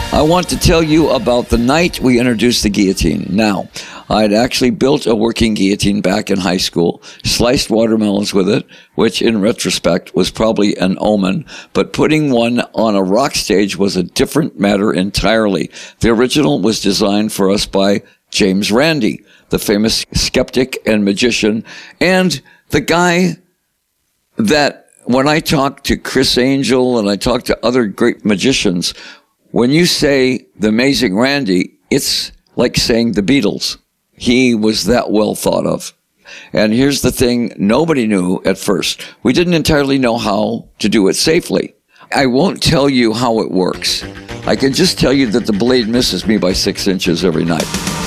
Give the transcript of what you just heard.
I want to tell you about the night we introduced the guillotine. Now, I'd actually built a working guillotine back in high school, sliced watermelons with it, which in retrospect was probably an omen, but putting one on a rock stage was a different matter entirely. The original was designed for us by James Randi, the famous skeptic and magician, and the guy that when I talk to Chris Angel and I talk to other great magicians, when you say the amazing Randi, it's like saying the Beatles. He was that well thought of. And here's the thing nobody knew at first. We didn't entirely know how to do it safely. I won't tell you how it works. I can just tell you that the blade misses me by 6 inches every night.